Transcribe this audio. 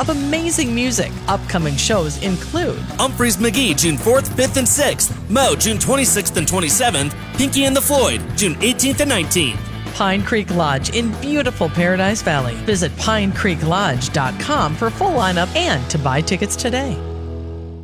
of amazing music. Upcoming shows include Humphreys McGee, June 4th, 5th, and 6th. Mo, June 26th and 27th. Pinky and the Floyd, June 18th and 19th. Pine Creek Lodge in beautiful Paradise Valley. Visit pinecreeklodge.com for full lineup and to buy tickets today.